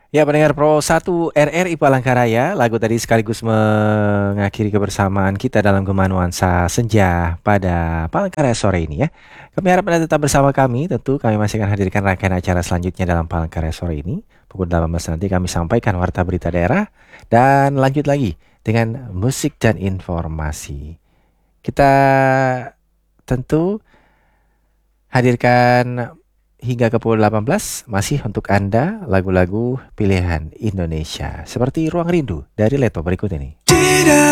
Ya, pendengar Pro 1 RRI Palangkaraya, lagu tadi sekaligus mengakhiri kebersamaan kita dalam Gema Nuansa Senja pada Palangkaraya sore ini ya. Kami harap Anda tetap bersama kami, tentu kami masih akan hadirkan rangkaian acara selanjutnya dalam Palangkaraya sore ini. Pukul 18 nanti kami sampaikan warta berita daerah dan lanjut lagi dengan musik dan informasi. Kita tentu hadirkan hingga ke pukul 18 masih untuk Anda lagu-lagu pilihan Indonesia seperti Ruang Rindu dari Leto berikut ini.